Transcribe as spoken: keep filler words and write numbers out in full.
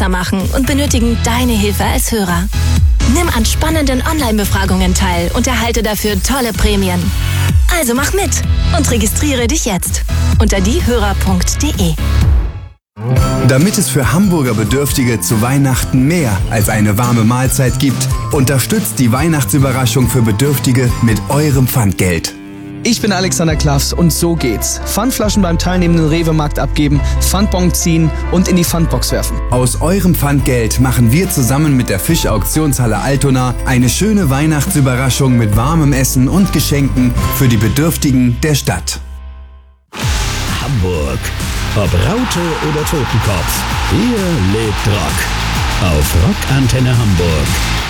besser machen und benötigen deine Hilfe als Hörer. Nimm an spannenden Online-Befragungen teil und erhalte dafür tolle Prämien. Also mach mit und registriere dich jetzt unter diehörer punkt de. Damit es für Hamburger Bedürftige zu Weihnachten mehr als eine warme Mahlzeit gibt, unterstützt die Weihnachtsüberraschung für Bedürftige mit eurem Pfandgeld. Ich bin Alexander Klaffs und so geht's. Pfandflaschen beim teilnehmenden Rewe-Markt abgeben, Pfandbon ziehen und in die Pfandbox werfen. Aus eurem Pfandgeld machen wir zusammen mit der Fischauktionshalle Altona eine schöne Weihnachtsüberraschung mit warmem Essen und Geschenken für die Bedürftigen der Stadt. Hamburg. Ob Raute oder Totenkopf, hier lebt Rock. Auf Rockantenne Hamburg.